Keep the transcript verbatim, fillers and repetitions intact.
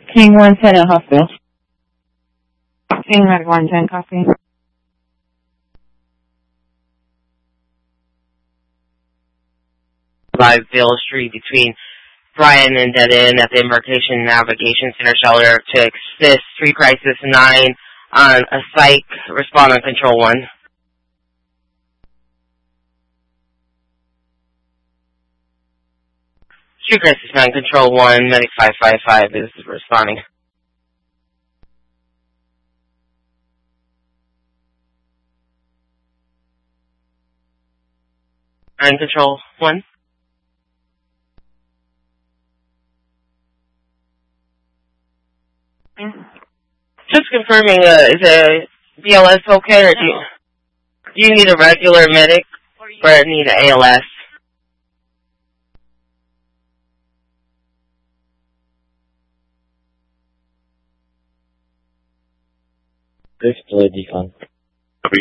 King one ten at hospital. King Red one ten, copy. Live Bill Street between Bryan and Dead End at the Embarkation Navigation Center shelter to assist Street Crisis nine on a psych, respond on Control one. Street Crisis nine, Control one, Medic five five five is responding. And Control one. Just confirming, uh, is a B L S okay, or do you, do you need a regular medic, or need an A L S? Display decon.